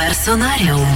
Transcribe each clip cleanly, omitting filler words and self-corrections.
Персонаріум.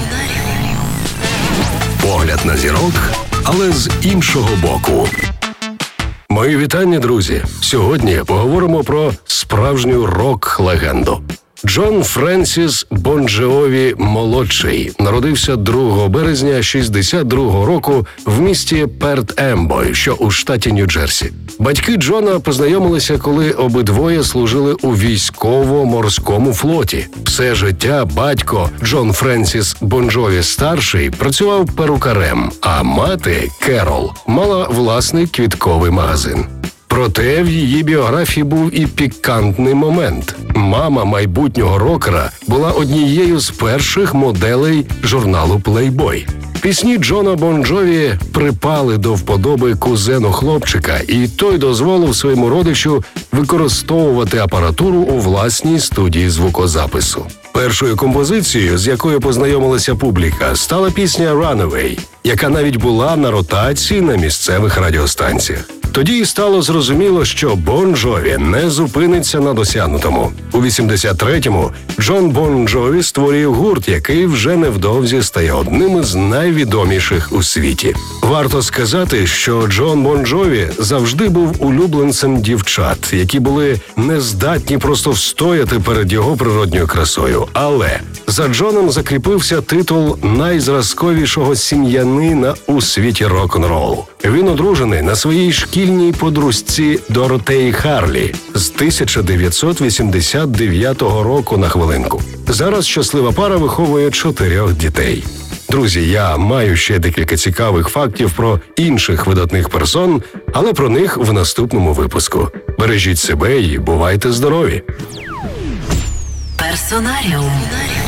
Погляд на зірок, але з іншого боку. Мої вітання, друзі! Сьогодні поговоримо про справжню рок-легенду. Джон Френсіс Бон Джові молодший народився 2 березня 62-го року в місті Перт-Ембой, що у штаті Нью-Джерсі. Батьки Джона познайомилися, коли обидвоє служили у військово-морському флоті. Все життя батько Джон Френсіс Бон Джові старший працював перукарем, а мати Керол мала власний квітковий магазин. Проте в її біографії був і пікантний момент. Мама майбутнього рокера була однією з перших моделей журналу Playboy. Пісні Джона Бон Джові припали до вподоби кузену хлопчика, і той дозволив своєму родичу використовувати апаратуру у власній студії звукозапису. Першою композицією, з якою познайомилася публіка, стала пісня «Runaway», яка навіть була на ротації на місцевих радіостанціях. Тоді і стало зрозуміло, що Бон Джові не зупиниться на досягнутому. У 83-му Джон Бон Джові створює гурт, який вже невдовзі стає одним із найвідоміших у світі. Варто сказати, що Джон Бон Джові завжди був улюбленцем дівчат, які були нездатні просто встояти перед його природньою красою. Але за Джоном закріпився титул найзразковішого сім'янина у світі рок-н-ролу. Він одружений на своїй шкільній подружці Доротеї Харлі з 1989 року на хвилинку. Зараз щаслива пара виховує 4 дітей. Друзі, я маю ще декілька цікавих фактів про інших видатних персон, але про них в наступному випуску. Бережіть себе і бувайте здорові! Персонаріум.